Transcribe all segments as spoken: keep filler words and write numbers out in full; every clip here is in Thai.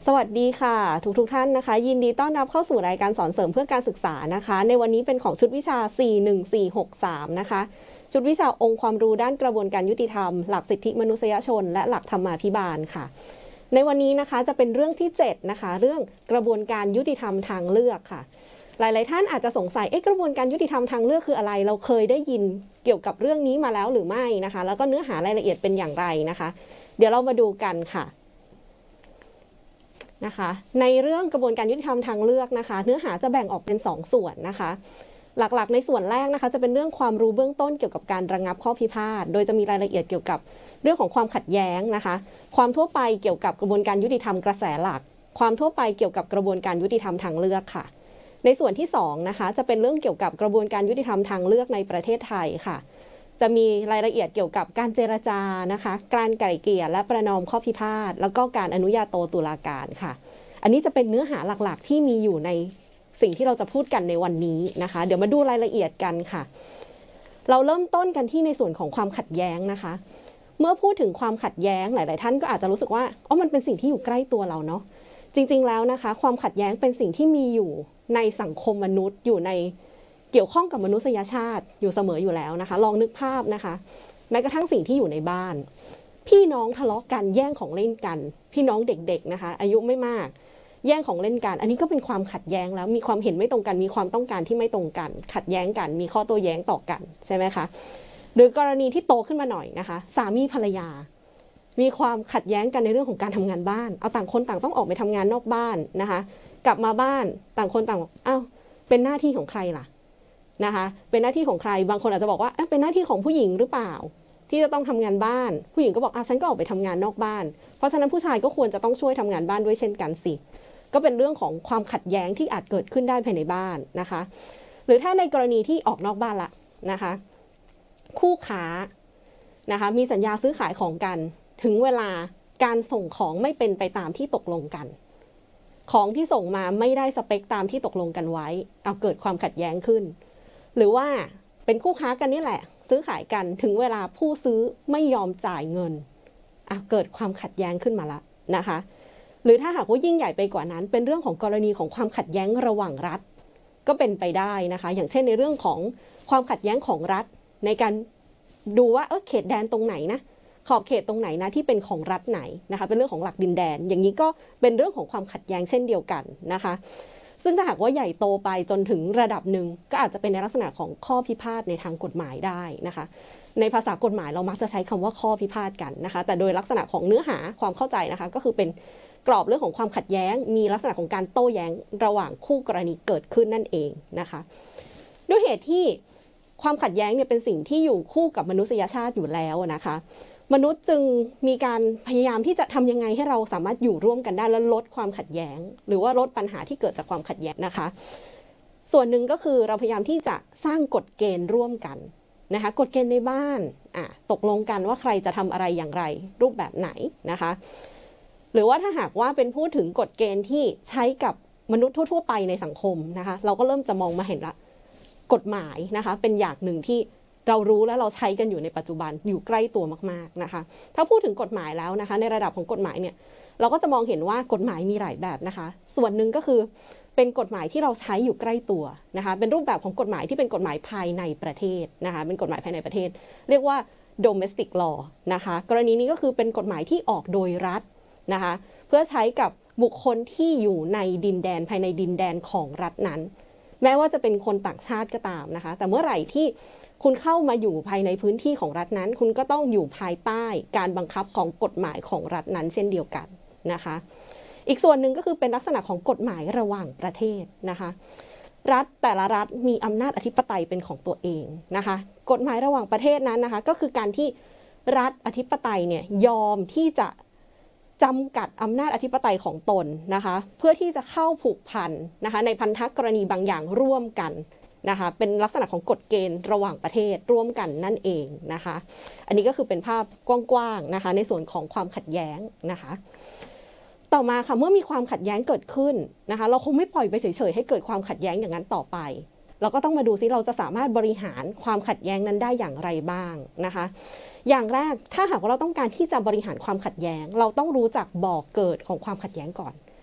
สวัสดีค่ะทุกทุกท่านนะคะยินดีต้อนรับเข้าสู่รายการสอนเสริมเพื่อการศึกษานะคะในวันนี้เป็นของชุดวิชาสี่หนึ่งสี่หกสามนะคะชุดวิชาองค์ความรู้ด้านกระบวนการยุติธรรมหลักสิทธิมนุษยชนและหลักธรรมาภิบาลค่ะในวันนี้นะคะจะเป็นเรื่องที่เจ็ดนะคะเรื่องกระบวนการยุติธรรมทางเลือกค่ะหลายๆท่านอาจจะสงสัยเอ๊ะกระบวนการยุติธรรมทางเลือกคืออะไรเราเคยได้ยินเกี่ยวกับเรื่องนี้มาแล้วหรือไม่นะคะแล้วก็เนื้อหารายละเอียดเป็นอย่างไรนะคะเดี๋ยวเรามาดูกันค่ะนะคะในเรื่องกระบวนการยุติธรรมทางเลือกนะคะเนื้อหาจะแบ่งออกเป็นสองส่วนนะคะหลักๆในส่วนแรกนะคะจะเป็นเรื่องความรู้เบื้องต้นเกี่ยวกับการระงับข้อพิพาทโดยจะมีรายละเอียดเกี่ยวกับเรื่องของความขัดแย้งนะคะความทั่วไปเกี่ยวกับกระบวนการยุติธรรมกระแสหลักความทั่วไปเกี่ยวกับกระบวนการยุติธรรมทางเลือกค่ะในส่วนที่สองนะคะจะเป็นเรื่องเกี่ยวกับกระบวนการยุติธรรมทางเลือกในประเทศไทยค่ะจะมีรายละเอียดเกี่ยวกับการเจรจานะคะการไกล่เกลี่ยและประนอมข้อพิพาทแล้วก็การอนุญาโตตุลาการค่ะอันนี้จะเป็นเนื้อหาหลักๆที่มีอยู่ในสิ่งที่เราจะพูดกันในวันนี้นะคะเดี๋ยวมาดูรายละเอียดกันค่ะเราเริ่มต้นกันที่ในส่วนของความขัดแย้งนะคะเมื่อพูดถึงความขัดแย้งหลายๆท่านก็อาจจะรู้สึกว่าอ๋อมันเป็นสิ่งที่อยู่ใกล้ตัวเราเนาะจริงๆแล้วนะคะความขัดแย้งเป็นสิ่งที่มีอยู่ในสังคมมนุษย์อยู่ในเกี่ยวข้องกับมนุษยชาติอยู่เสมออยู่แล้วนะคะลองนึกภาพนะคะแม้กระทั่งสิ่งที่อยู่ในบ้านพี่น้องทะเลาะกันแย่งของเล่นกันพี่น้องเด็กๆนะคะอายุไม่มากแย่งของเล่นกันอันนี้ก็เป็นความขัดแย้งแล้วมีความเห็นไม่ตรงกันมีความต้องการที่ไม่ตรงกันขัดแย้งกันมีข้อโต้แย้งต่อกันใช่ไหมคะหรือกรณีที่โตขึ้นมาหน่อยนะคะสามีภรรยามีความขัดแย้งกันในเรื่องของการทำงานบ้านเอาต่างคนต่างต้องออกไปทำงานนอกบ้านนะคะกลับมาบ้านต่างคนต่างบอกอ้าวเป็นหน้าที่ของใครล่ะนะคะเป็นหน้าที่ของใครบางคนอาจจะบอกว่าเป็นหน้าที่ของผู้หญิงหรือเปล่าที่จะต้องทำงานบ้านผู้หญิงก็บอกอ่ะฉันก็ออกไปทำงานนอกบ้านเพราะฉะนั้นผู้ชายก็ควรจะต้องช่วยทำงานบ้านด้วยเช่นกันสิก็เป็นเรื่องของความขัดแย้งที่อาจเกิดขึ้นได้ภายในบ้านนะคะหรือถ้าในกรณีที่ออกนอกบ้านละนะคะคู่ค้านะคะมีสัญญาซื้อขายของกันถึงเวลาการส่งของไม่เป็นไปตามที่ตกลงกันของที่ส่งมาไม่ได้สเปคตามที่ตกลงกันไว้เอาเกิดความขัดแย้งขึ้นหรือว่าเป็นคู่ค้ากันนี่แหละซื้อขายกันถึงเวลาผู้ซื้อไม่ยอมจ่ายเงินอ่ะเกิดความขัดแย้งขึ้นมาละนะคะหรือถ้าหากว่ายิ่งใหญ่ไปกว่านั้นเป็นเรื่องของกรณีของความขัดแย้งระหว่างรัฐก็เป็นไปได้นะคะอย่างเช่นในเรื่องของความขัดแย้งของรัฐในการดูว่าเออเขตแดนตรงไหนนะขอบเขตตรงไหนนะที่เป็นของรัฐไหนนะคะเป็นเรื่องของหลักดินแดนอย่างนี้ก็เป็นเรื่องของความขัดแย้งเช่นเดียวกันนะคะซึ่งถ้าหากว่าใหญ่โตไปจนถึงระดับหนึ่งก็อาจจะเป็นในลักษณะของข้อพิพาทในทางกฎหมายได้นะคะในภาษากฎหมายเรามักจะใช้คำว่าข้อพิพาทกันนะคะแต่โดยลักษณะของเนื้อหาความเข้าใจนะคะก็คือเป็นกรอบเรื่องของความขัดแย้งมีลักษณะของการโต้แย้งระหว่างคู่กรณีเกิดขึ้นนั่นเองนะคะด้วยเหตุที่ความขัดแย้งเนี่ยเป็นสิ่งที่อยู่คู่กับมนุษยชาติอยู่แล้วนะคะมนุษย์จึงมีการพยายามที่จะทำยังไงให้เราสามารถอยู่ร่วมกันได้และลดความขัดแย้งหรือว่าลดปัญหาที่เกิดจากความขัดแย้งนะคะส่วนหนึ่งก็คือเราพยายามที่จะสร้างกฎเกณฑ์ร่วมกันนะคะกฎเกณฑ์ในบ้านอ่ะตกลงกันว่าใครจะทำอะไรอย่างไรรูปแบบไหนนะคะหรือว่าถ้าหากว่าเป็นพูดถึงกฎเกณฑ์ที่ใช้กับมนุษย์ทั่วๆไปในสังคมนะคะเราก็เริ่มจะมองมาเห็นละกฎหมายนะคะเป็นอย่างหนึ่งที่เรารู้และเราใช้กันอยู่ในปัจจุบันอยู่ใกล้ตัวมากๆนะคะถ้าพูดถึงกฎหมายแล้วนะคะในระดับของกฎหมายเนี่ยเราก็จะมองเห็นว่ากฎหมายมีหลายแบบนะคะส่วนหนึ่งก็คือเป็นกฎหมายที่เราใช้อยู่ใกล้ตัวนะคะเป็นรูปแบบของกฎหมายที่เป็นกฎหมายภายในประเทศนะคะเป็นกฎหมายภายในประเทศเรียกว่า domestic law นะคะกรณีนี้ก็คือเป็นกฎหมายที่ออกโดยรัฐนะคะเพื่อใช้กับบุคคลที่อยู่ในดินแดนภายในดินแดนของรัฐนั้นแม้ว่าจะเป็นคนต่างชาติก็ตามนะคะแต่เมื่อไหร่ที่คุณเข้ามาอยู่ภายในพื้นที่ของรัฐนั้นคุณก็ต้องอยู่ภายใต้การบังคับของกฎหมายของรัฐนั้นเช่นเดียวกันนะคะอีกส่วนหนึ่งก็คือเป็นลักษณะของกฎหมายระหว่างประเทศนะคะรัฐแต่ละรัฐมีอำนาจอธิปไตยเป็นของตัวเองนะคะกฎหมายระหว่างประเทศนั้นนะคะก็คือการที่รัฐอธิปไตยเนี่ยยอมที่จะจำกัดอำนาจอธิปไตยของตนนะคะเพื่อที่จะเข้าผูกพันนะคะในพันธกรณีบางอย่างร่วมกันนะคะเป็นลักษณะของกฎเกณฑ์ระหว่างประเทศร่วมกันนั่นเองนะคะอันนี้ก็คือเป็นภาพกว้างๆนะคะในส่วนของความขัดแย้งนะคะต่อมาค่ะเมื่อมีความขัดแย้งเกิดขึ้นนะคะเราคงไม่ปล่อยไปเฉยๆให้เกิดความขัดแย้งอย่างนั้นต่อไปเราก็ต้องมาดูซิเราจะสามารถบริหารความขัดแย้งนั้นได้อย่างไรบ้างนะคะอย่างแรกถ้าหากว่าเราต้องการที่จะบริหารความขัดแย้งเราต้องรู้จักบ่อเกิดของความขัดแย้งก่อน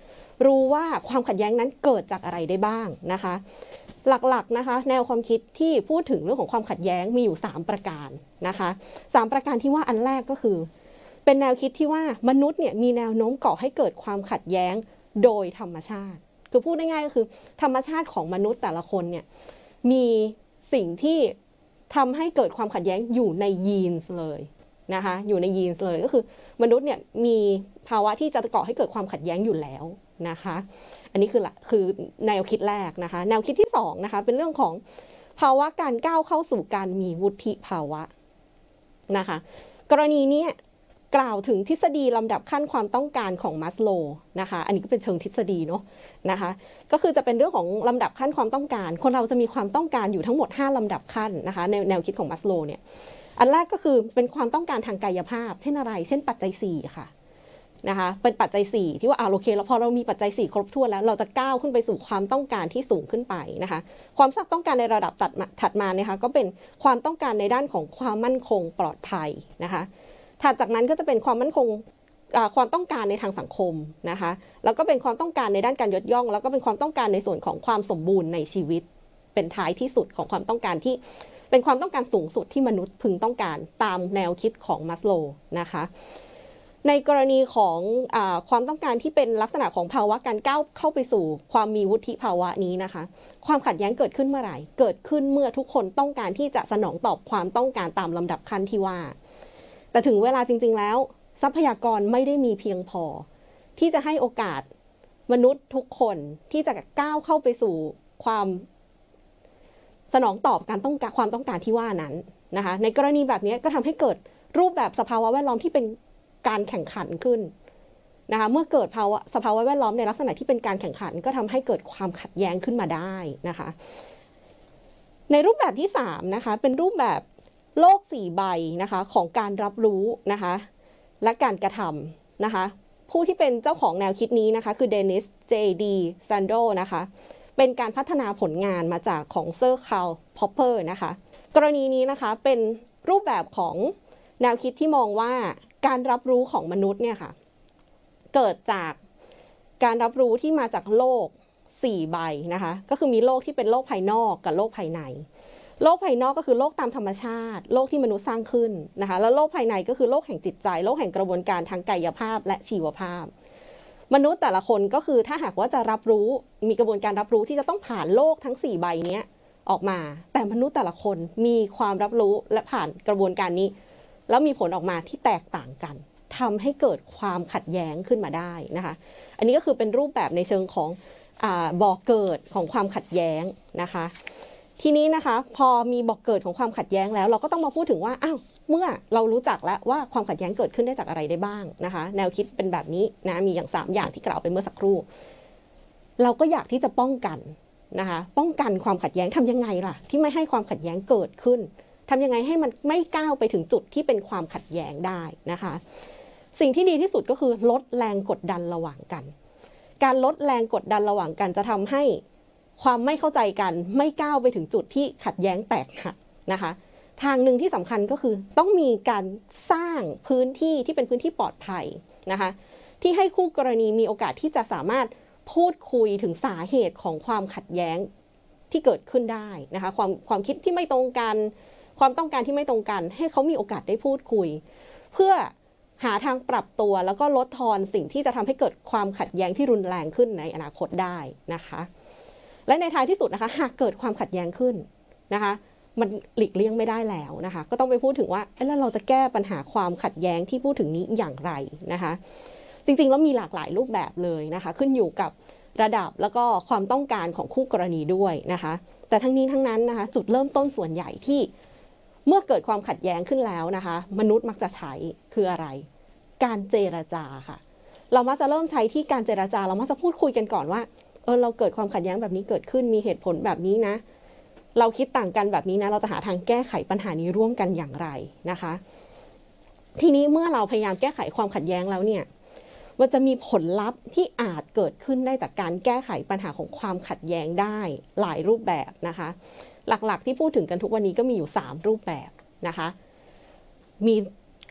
รู้ว่าความขัดแย้งนั้นเกิดจากอะไรได้บ้างนะคะหลักๆนะคะแนวความคิดที่พูดถึงเรื่องของความขัดแย้งมีอยู่สามประการนะคะสามประการที่ว่าอันแรกก็คือเป็นแนวคิดที่ว่ามนุษย์เนี่ยมีแนวโน้มก่อให้เกิดความขัดแย้งโดยธรรมชาติคือพูดง่ายๆก็คือธรรมชาติของมนุษย์แต่ละคนเนี่ยมีสิ่งที่ทำให้เกิดความขัดแย้งอยู่ในยีนส์เลยนะคะอยู่ในยีนส์เลยก็คือมนุษย์เนี่ยมีภาวะที่จะก่อให้เกิดความขัดแย้งอยู่แล้วนะคะอันนี้คือคือแนวคิดแรกนะคะแนวคิดที่สองนะคะเป็นเรื่องของภาวะการก้าวเข้าสู่การมีวุฒิภาวะนะคะกรณีนี้กล่าวถึงทฤษฎีลำดับขั้นความต้องการของมัสโลว์นะคะอันนี้ก็เป็นเชิงทฤษฎีเนาะนะคะก็คือจะเป็นเรื่องของลำดับขั้นความต้องการคนเราจะมีความต้องการอยู่ทั้งหมดห้าลำดับขั้นนะคะในแนวคิดของมัสโลว์เนี่ยอันแรกก็คือเป็นความต้องการทางกายภาพเช่นอะไรเช่นปัจจัยสี่ค่ะนะคะเป็นปัจจัยสี่ที่ว่าอ่าโอเคแล้วพอเรามีปัจจัยสี่ครบถ้วนแล้วเราจะก้าวขึ้นไปสู่ความต้องการที่สูงขึ้นไปนะคะความต้องการในระดับตัดมาถัดมานะคะก็เป็นความต้องการในด้านของความมั่นคงปลอดภัยนะคะถัดจากนั้นก็จะเป็นความมั่นคงความต้องการในทางสังคมนะคะแล้วก็เป็นความต้องการในด้านการยกย่องแล้วก็เป็นความต้องการในส่วนของความสมบูรณ์ในชีวิตเป็นท้ายที่สุดของความต้องการที่เป็นความต้องการสูงสุดที่มนุษย์พึงต้องการตามแนวคิดของมัสโลว์นะคะในกรณีของอความต้องการที่เป็นลักษณะของภาวะการก้าวเข้าไปสู่ความมีวุฒิภาวะนี้นะคะความขัดแย้งเกิดขึ้นเมื่อไหร่เกิดขึ้นเมื่อทุกคนต้องการที่จะสนองตอบความต้องการตามลำดับขั้นที่ว่าแต่ถึงเวลาจริงๆแล้วทรัพยากรไม่ได้มีเพียงพอที่จะให้โอกาสมนุษย์ทุกคนที่จะก้าวเข้าไปสู่ความสนองตอบการต้องการความต้องการที่ว่านั้นนะคะในกรณีแบบนี้ก็ทำให้เกิดรูปแบบสภาวะแวดล้อมที่เป็นการแข่งขันขึ้นนะคะเมื่อเกิดภาวะสภาวะแวดล้อมในลักษณะที่เป็นการแข่งขันก็ทำให้เกิดความขัดแย้งขึ้นมาได้นะคะในรูปแบบที่สามนะคะเป็นรูปแบบโลกสี่ใบนะคะของการรับรู้นะคะและการกระทำนะคะผู้ที่เป็นเจ้าของแนวคิดนี้นะคะคือเดนิส เจ ดี ซันโดนะคะเป็นการพัฒนาผลงานมาจากของเซอร์คาร์ล พอปเปอร์นะคะกรณีนี้นะคะเป็นรูปแบบของแนวคิดที่มองว่าการรับรู้ของมนุษย์เนี่ยค่ะเกิดจากการรับรู้ที่มาจากโลกสี่ใบนะคะก็คือมีโลกที่เป็นโลกภายนอกกับโลกภายในโลกภายนอกก็คือโลกตามธรรมชาติโลกที่มนุษย์สร้างขึ้นนะคะแล้วโลกภายในก็คือโลกแห่งจิตใจโลกแห่งกระบวนการทางกายภาพและชีวภาพมนุษย์แต่ละคนก็คือถ้าหากว่าจะรับรู้มีกระบวนการรับรู้ที่จะต้องผ่านโลกทั้งสี่ใบนี้ออกมาแต่มนุษย์แต่ละคนมีความรับรู้และผ่านกระบวนการนี้แล้วมีผลออกมาที่แตกต่างกันทำให้เกิดความขัดแย้งขึ้นมาได้นะคะอันนี้ก็คือเป็นรูปแบบในเชิงของอ่าบ่อเกิดของความขัดแย้งนะคะทีนี้นะคะพอมีบ่อกเกิดของความขัดแย้งแล้วเราก็ต้องมาพูดถึงว่าอ้าวเมื่อเรารู้จักแล้วว่าความขัดแย้งเกิดขึ้นได้จากอะไรได้บ้างนะคะแนวคิดเป็นแบบนี้นะมีอย่างสามอย่างที่กล่าวไปเมื่อสักครู่เราก็อยากที่จะป้องกันนะคะป้องกันความขัดแย้งทำยังไงล่ะที่ไม่ให้ความขัดแย้งเกิดขึ้นทำยังไงให้มันไม่ก้าวไปถึงจุดที่เป็นความขัดแย้งได้นะคะสิ่งที่ดีที่สุดก็คือลดแรงกดดันระหว่างกันการลดแรงกดดันระหว่างกันจะทำให้ความไม่เข้าใจกันไม่ก้าวไปถึงจุดที่ขัดแย้งแตกหักนะคะทางหนึ่งที่สำคัญก็คือต้องมีการสร้างพื้นที่ที่เป็นพื้นที่ปลอดภัยนะคะที่ให้คู่กรณีมีโอกาสที่จะสามารถพูดคุยถึงสาเหตุของความขัดแย้งที่เกิดขึ้นได้นะคะความความคิดที่ไม่ตรงกันความต้องการที่ไม่ตรงกันให้เขามีโอกาสได้พูดคุยเพื่อหาทางปรับตัวแล้วก็ลดทอนสิ่งที่จะทำให้เกิดความขัดแย้งที่รุนแรงขึ้นในอนาคตได้นะคะและในท้ายที่สุดนะคะหากเกิดความขัดแย้งขึ้นนะคะมันหลีกเลี่ยงไม่ได้แล้วนะคะก็ต้องไปพูดถึงว่าแล้วเราจะแก้ปัญหาความขัดแย้งที่พูดถึงนี้อย่างไรนะคะจริงๆแล้วมีหลากหลายรูปแบบเลยนะคะขึ้นอยู่กับระดับแล้วก็ความต้องการของคู่กรณีด้วยนะคะแต่ทั้งนี้ทั้งนั้นนะคะจุดเริ่มต้นส่วนใหญ่ที่เมื่อเกิดความขัดแย้งขึ้นแล้วนะคะมนุษย์มักจะใช้คืออะไรการเจรจาค่ะเรามักจะเริ่มใช้ที่การเจรจาเรามักจะพูดคุยกันก่อนว่าเออเราเกิดความขัดแย้งแบบนี้เกิดขึ้นมีเหตุผลแบบนี้นะเราคิดต่างกันแบบนี้นะเราจะหาทางแก้ไขปัญหานี้ร่วมกันอย่างไรนะคะทีนี้เมื่อเราพยายามแก้ไขความขัดแย้งแล้วเนี่ยมันจะมีผลลัพธ์ที่อาจเกิดขึ้นได้จากการแก้ไขปัญหาของความขัดแย้งได้หลายรูปแบบนะคะหลักๆที่พูดถึงกันทุกวันนี้ก็มีอยู่สามรูปแบบนะคะมี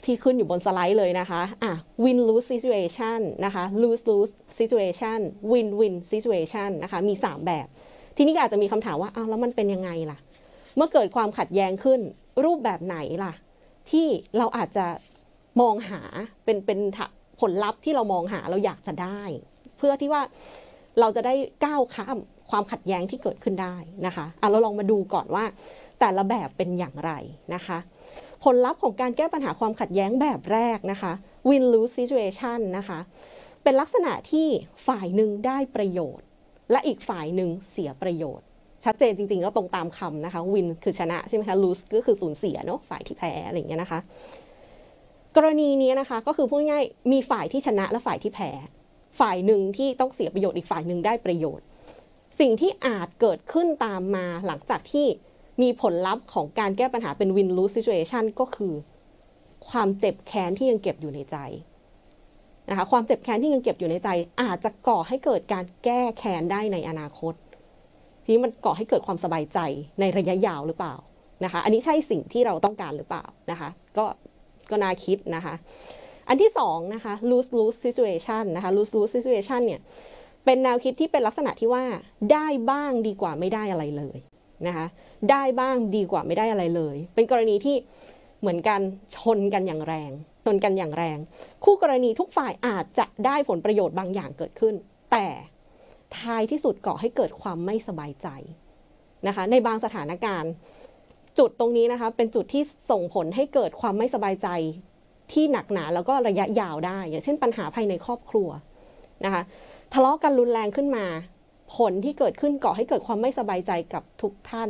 ที่ขึ้นอยู่บนสไลด์เลยนะคะอ่ะ win lose situation นะคะ lose lose situation win win situation นะคะมีสามแบบทีนี้ก็อาจจะมีคำถามว่าอ้าวแล้วมันเป็นยังไงล่ะเมื่อเกิดความขัดแย้งขึ้นรูปแบบไหนล่ะที่เราอาจจะมองหาเป็นเป็นผลลัพธ์ที่เรามองหาเราอยากจะได้เพื่อที่ว่าเราจะได้ก้าวข้ามความขัดแย้งที่เกิดขึ้นได้นะคะอ่ะเราลองมาดูก่อนว่าแต่ละแบบเป็นอย่างไรนะคะผลลัพธ์ของการแก้ปัญหาความขัดแย้งแบบแรกนะคะ win lose situation นะคะเป็นลักษณะที่ฝ่ายหนึ่งได้ประโยชน์และอีกฝ่ายหนึ่งเสียประโยชน์ชัดเจนจริงๆแล้วตรงตามคำนะคะ win คือชนะใช่ไหมคะ lose ก็คือสูญเสียเนาะฝ่ายที่แพ้อะไรอย่างเงี้ยนะคะกรณีนี้นะคะก็คือพูดง่ายๆมีฝ่ายที่ชนะและฝ่ายที่แพ้ฝ่ายหนึ่งที่ต้องเสียประโยชน์อีกฝ่ายหนึ่งได้ประโยชน์สิ่งที่อาจเกิดขึ้นตามมาหลังจากที่มีผลลัพธ์ของการแก้ปัญหาเป็น win lose situation ก็คือความเจ็บแค้นที่ยังเก็บอยู่ในใจนะคะความเจ็บแค้นที่ยังเก็บอยู่ในใจอาจจะก่อให้เกิดการแก้แค้นได้ในอนาคตทีนี้มันก่อให้เกิดความสบายใจในระยะยาวหรือเปล่านะคะอันนี้ใช่สิ่งที่เราต้องการหรือเปล่านะคะก็ก็น่าคิดนะคะอันที่สองนะคะ lose lose situation นะคะ lose lose situation เนี่ยเป็นแนวคิดที่เป็นลักษณะที่ว่าได้บ้างดีกว่าไม่ได้อะไรเลยนะคะได้บ้างดีกว่าไม่ได้อะไรเลยเป็นกรณีที่เหมือนกันชนกันอย่างแรงชนกันอย่างแรงคู่กรณีทุกฝ่ายอาจจะได้ผลประโยชน์บางอย่างเกิดขึ้นแต่ท้ายที่สุดก่อให้เกิดความไม่สบายใจนะคะในบางสถานการณ์จุดตรงนี้นะคะเป็นจุดที่ส่งผลให้เกิดความไม่สบายใจที่หนักหนาแล้วก็ระยะยาวได้อย่างเช่นปัญหาภายในครอบครัวนะคะทะเลาะกันรุนแรงขึ้นมาผลที่เกิดขึ้นก่อให้เกิดความไม่สบายใจกับทุกท่าน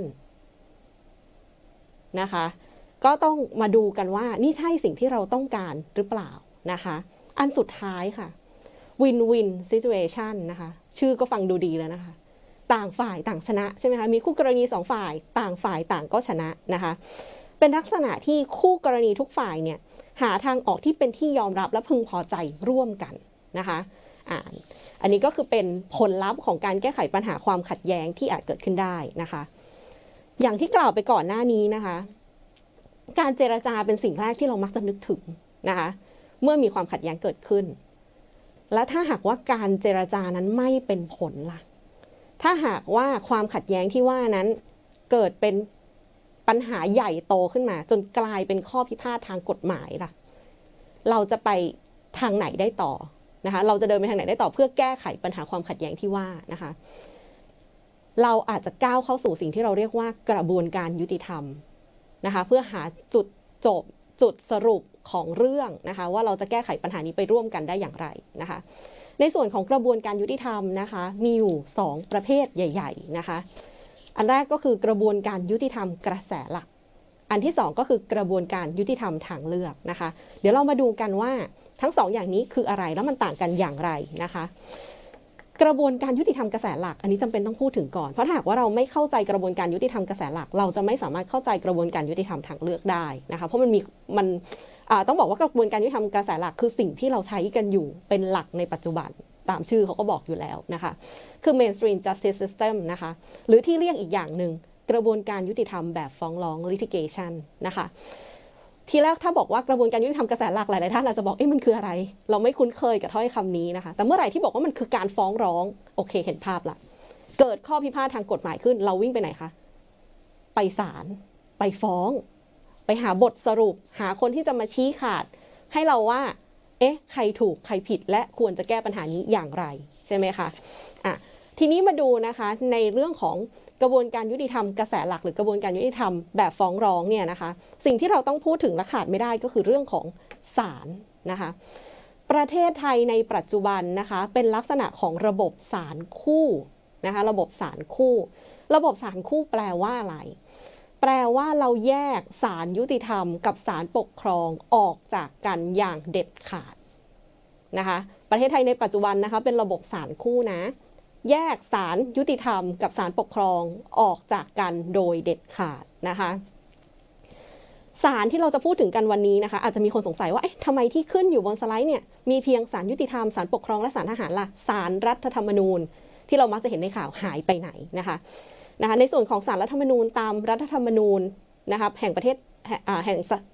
นะคะก็ต้องมาดูกันว่านี่ใช่สิ่งที่เราต้องการหรือเปล่านะคะอันสุดท้ายค่ะ win win situation นะคะชื่อก็ฟังดูดีแล้วนะคะต่างฝ่ายต่างชนะใช่ไหมคะมีคู่กรณีสองฝ่ายต่างฝ่ายต่างก็ชนะนะคะเป็นลักษณะที่คู่กรณีทุกฝ่ายเนี่ยหาทางออกที่เป็นที่ยอมรับและพึงพอใจร่วมกันนะคะอ่าอันนี้ก็คือเป็นผลลัพธ์ของการแก้ไขปัญหาความขัดแย้งที่อาจเกิดขึ้นได้นะคะอย่างที่กล่าวไปก่อนหน้านี้นะคะการเจรจาเป็นสิ่งแรกที่เรามักจะนึกถึงนะคะเมื่อมีความขัดแย้งเกิดขึ้นและถ้าหากว่าการเจรจานั้นไม่เป็นผลล่ะถ้าหากว่าความขัดแย้งที่ว่านั้นเกิดเป็นปัญหาใหญ่โตขึ้นมาจนกลายเป็นข้อพิพาททางกฎหมายล่ะเราจะไปทางไหนได้ต่อนะคะเราจะเดินไปทางไหนได้ต่อเพื่อแก้ไขปัญหาความขัดแย้งที่ว่านะคะเราอาจจะก้าวเข้าสู่สิ่งที่เราเรียกว่ากระบวนการยุติธรรมนะคะเพื่อหาจุดจบจุดสรุปของเรื่องนะคะว่าเราจะแก้ไขปัญหานี้ไปร่วมกันได้อย่างไรนะคะในส่วนของกระบวนการยุติธรรมนะคะมีอยู่สองประเภทใหญ่ๆนะคะอันแรกก็คือกระบวนการยุติธรรมกระแสหลักอันที่สองก็คือกระบวนการยุติธรรมทางเลือกนะคะเดี๋ยวเรามาดูกันว่าทั้งสองอย่างนี้คืออะไรแล้วมันต่างกันอย่างไรนะคะกระบวนการยุติธรรมกระแสหลักอันนี้จำเป็นต้องพูดถึงก่อนเพราะถ้าหากว่าเราไม่เข้าใจกระบวนการยุติธรรมกระแสหลักเราจะไม่สามารถเข้าใจกระบวนการยุติธรรมทางเลือกได้นะคะเพราะมันมีมันต้องบอกว่ากระบวนการยุติธรรมกระแสหลักคือสิ่งที่เราใช้กันอยู่เป็นหลักในปัจจุบันตามชื่อเขาก็บอกอยู่แล้วนะคะคือ mainstream justice system นะคะหรือที่เรียกอีกอย่างหนึ่งกระบวนการยุติธรรมแบบฟ้องร้อง litigation นะคะทีแรกถ้าบอกว่ากระบวนการยุติธรรมกระแสหลักหลายๆท่านอาจจะบอกเอ๊ะมันคืออะไรเราไม่คุ้นเคยกับถ้อยคำนี้นะคะแต่เมื่อไหร่ที่บอกว่ามันคือการฟ้องร้องโอเคเห็นภาพละเกิดข้อพิพาททางกฎหมายขึ้นเราวิ่งไปไหนคะไปศาลไปฟ้องไปหาบทสรุปหาคนที่จะมาชี้ขาดให้เราว่าเอ๊ะใครถูกใครผิดและควรจะแก้ปัญหานี้อย่างไรใช่ไหมคะอ่ะทีนี้มาดูนะคะในเรื่องของกระบวนการยุติธรรมกระแสหลักหรือกระบวนการยุติธรรมแบบฟ้องร้องเนี่ยนะคะสิ่งที่เราต้องพูดถึงและขาดไม่ได้ก็คือเรื่องของศาลนะคะประเทศไทยในปัจจุบันนะคะเป็นลักษณะของระบบศาลคู่นะคะระบบศาลคู่ระบบศาลคู่แปลว่าอะไรแปลว่าเราแยกศาลยุติธรรมกับศาลปกครองออกจากกันอย่างเด็ดขาดนะคะประเทศไทยในปัจจุบันนะคะเป็นระบบศาลคู่นะแยกศาลยุติธรรมกับศาลปกครองออกจากกันโดยเด็ดขาดนะคะศาลที่เราจะพูดถึงกันวันนี้นะคะอาจจะมีคนสงสัยว่าเอ๊ะทำไมที่ขึ้นอยู่บนสไลด์เนี่ยมีเพียงศาลยุติธรรมศาลปกครองและศาลทหารล่ะศาลรัฐธรรมนูญที่เรามักจะเห็นในข่าวหายไปไหนนะคะนะคะในส่วนของศาลรัฐธรรมนูญตามรัฐธรรมนูญนะคะแห่งประเทศแห่ง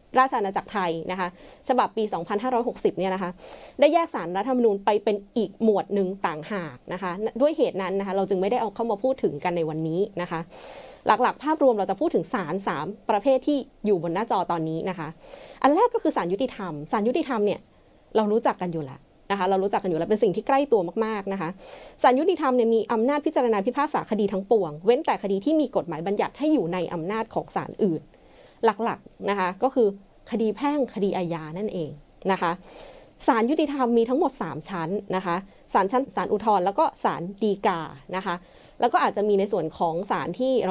ราชอาณาจักรไทยนะคะฉบับปี สองพันห้าร้อยหกสิบ เนี่ยนะคะได้แยกศาลรัฐธรรมนูญไปเป็นอีกหมวดหนึ่งต่างหากนะคะด้วยเหตุนั้นนะคะเราจึงไม่ได้เอาเข้ามาพูดถึงกันในวันนี้นะคะหลักๆภาพรวมเราจะพูดถึงศาลสามประเภทที่อยู่บนหน้าจอตอนนี้นะคะอันแรกก็คือศาลยุติธรรมศาลยุติธรรมเนี่ยเรารู้จักกันอยู่แล้วนะคะเรารู้จักกันอยู่แล้วเป็นสิ่งที่ใกล้ตัวมากๆนะคะศาลยุติธรรมเนี่ยมีอำนาจพิจารณาพิพากษาคดีทั้งปวงเว้นแต่คดีที่มีกฎหมายบัญญัติให้อยู่ในอำนาจของศาลอื่นหลักๆนะคะก็คือคดีแพ่งคดีอาญานั่นเองนะคะศาลยุติธรรมมีทั้งหมดสามชั้นนะคะศาลชั้นศาลอุทธรณ์แล้วก็ศาลฎีกานะคะแล้วก็อาจจะมีในส่วนของศาลที่